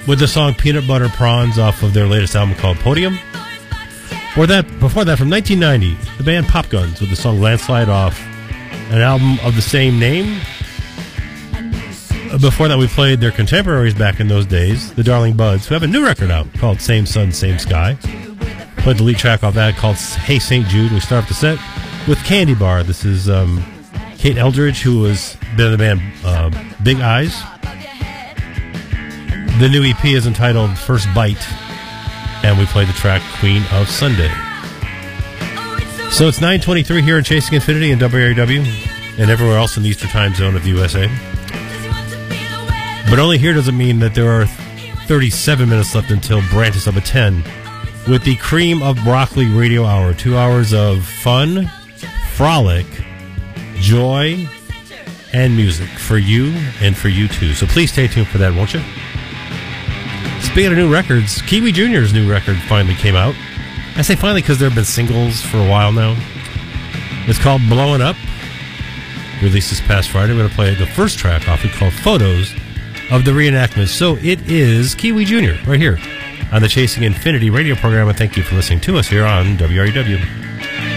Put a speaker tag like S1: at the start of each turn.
S1: with the song Peanut Butter Prawns off of their latest album called Podium. Before that, from 1990, the band Pop Guns with the song Landslide off an album of the same name. Before that, we played their contemporaries back in those days, the Darling Buds, who have a new record out called Same Sun, Same Sky. Played the lead track off that called Hey St. Jude. We start off the set with Candy Bar. This is Kate Eldridge, who was been in the band Big Eyes. The new EP is entitled First Bite, and we play the track Queen of Sunday. So it's 9:23 here in Chasing Infinity in WRW and everywhere else in the Eastern Time Zone of the USA. But only here doesn't mean that there are 37 minutes left until Branch is up at 10 with the Cream of Broccoli Radio Hour. 2 hours of fun, frolic, joy, and music for you and for you too. So please stay tuned for that, won't you? Speaking of new records, Kiwi Jr.'s new record finally came out. I say finally because there have been singles for a while now. It's called Blowing Up. Released this past Friday. We're going to play the first track off it called Photos of the Reenactment. So it is Kiwi Jr. right here on the Chasing Infinity radio program. And thank you for listening to us here on WREW.